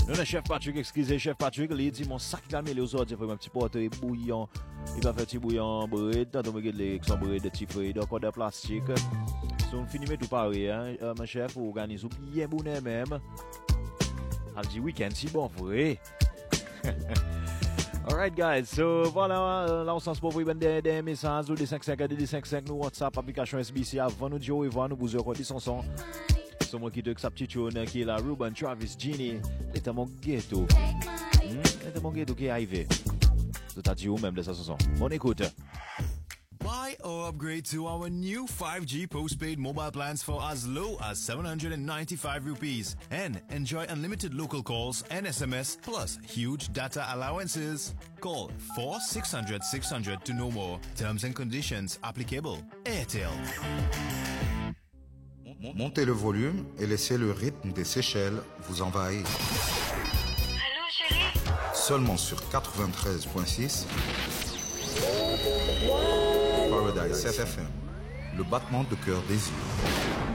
Non, chef Patrick, excusez, chef Patrick, il dit mon sac calme les autres, il fait un petit portrait bouillant. Il va faire petit bouillant bread, tant que les sont bread de petits fruits, d'accord de plastique. Si on finit tout pareil, hein, mon chef, on organise bien bonnet même. Elle dit week-end, si bon, vrai. Alright guys, so voilà, là on s'en se pour vous des messages ou des 55 des 55 nous WhatsApp, application SBC avant nous dire au revoir, nous vous reconnaît son son. C'est moi qui te sa petite tune qui est la Ruben Travis Genie. C'est mon ghetto. C'est mon ghetto qui est arrivé. C'est à dire ou même de sa chanson. On écoute. Buy or upgrade to our new 5G postpaid mobile plans for as low as 795 rupees and enjoy unlimited local calls and SMS plus huge data allowances. Call 4600 to know more. Terms and conditions applicable. Airtel. Montez le volume et laissez le rythme des Seychelles vous envahir. Allô chérie? Seulement sur 93.6 Paradise FM, le battement de cœur des îles.